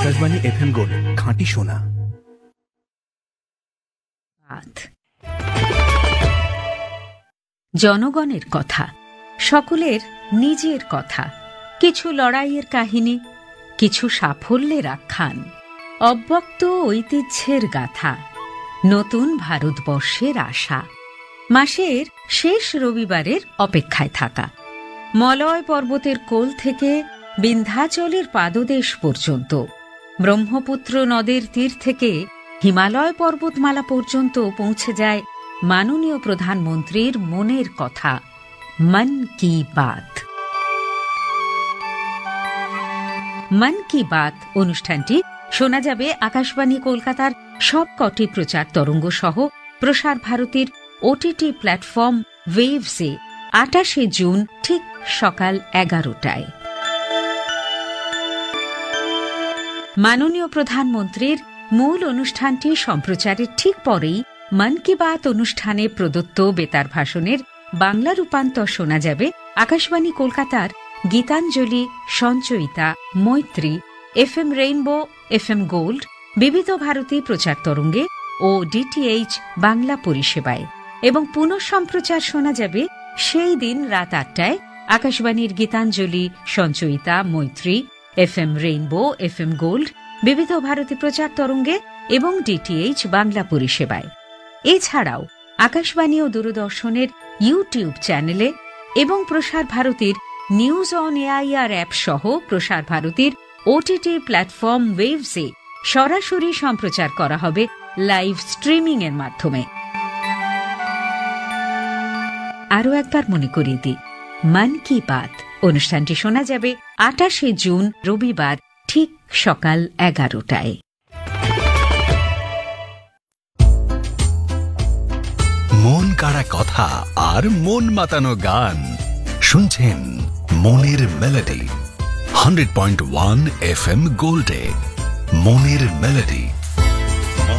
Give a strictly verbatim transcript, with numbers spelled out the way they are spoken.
Akashvani FM gold, খাঁটি সোনা। জনগণের কথা, সকলের নিজের কথা, কিছু লড়াইয়ের কাহিনী, কিছু সাফল্যের আখ্যান, অব্যক্ত ঐতিহ্যের গাথা, নতুন ভারতবর্ষের আশা। মাসের শেষ রবিবারের অপেক্ষায় থাকা, মলয় পর্বতের কোল থেকে বিন্ধ্যাচলের পাদদেশ পর্যন্ত, ব্রহ্মপুত্র নদের তীর থেকে হিমালয় পর্বতমালা পর্যন্ত পৌঁছে যায় মাননীয় প্রধানমন্ত্রীর মনের কথা, মন কি বাত। মন কি বাত অনুষ্ঠানটি শোনা যাবে আকাশবাণী কলকাতার সবকটি প্রচার তরঙ্গ সহ প্রসার ভারতীর ওটিটি প্ল্যাটফর্ম ওয়েভসে আটাশে জুন ঠিক সকাল এগারোটায়। মাননীয় প্রধানমন্ত্রীর মূল অনুষ্ঠানটি সম্প্রচারের ঠিক পরেই মন কি বাত অনুষ্ঠানে প্রদত্ত বেতার ভাষণের বাংলা রূপান্তর শোনা যাবে আকাশবাণী কলকাতার গীতাঞ্জলি, সঞ্চয়িতা, মৈত্রী, F M rainbow, F M gold, বিবিধ ভারতী প্রচার তরঙ্গে ও ডিটিএইচ বাংলা পরিষেবায়, এবং পুনঃ সম্প্রচার শোনা যাবে সেই দিন রাত আটটায় আকাশবাণীর গীতাঞ্জলি, সঞ্চয়িতা, মৈত্রী, F M rainbow, F M gold, বিবিধ ভারতী প্রচার তরঙ্গে এবং ডিটিএইচ বাংলা পরিষেবায়। এছাড়াও আকাশবাণী ও দূরদর্শনের ইউটিউব চ্যানেলে এবং প্রসার ভারতীর নিউজ অন এআইআর অ্যাপ সহ প্রসার ভারতীর ওটিটি প্ল্যাটফর্ম ওয়েভসে সরাসরি সম্প্রচার করা হবে লাইভ স্ট্রিমিং এর মাধ্যমে। আরও একবার মনে করিয়ে দিই, মন কি বাত অনুষ্ঠানটি শোনা যাবে আটাশে জুন রবিবার ঠিক সকাল এগারোটায়। মন কাড়া কথা আর মন মাতানো গান শুনছেন মনের melody hundred point one F M গোল্ডে। মনের মেলোডি।